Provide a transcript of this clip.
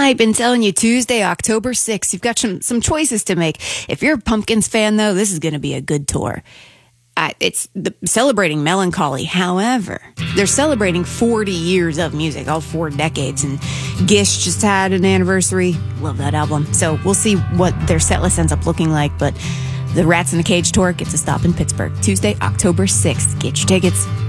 I've been telling you, Tuesday, October 6th, you've got some choices to make. If you're a Pumpkins fan, though, this is going to be a good tour. It's celebrating melancholy. However, they're celebrating 40 years of music, all 4 decades. And Gish just had an anniversary. Love that album. So we'll see what their set list ends up looking like. But the Rats in a Cage tour gets a stop in Pittsburgh. Tuesday, October 6th. Get your tickets.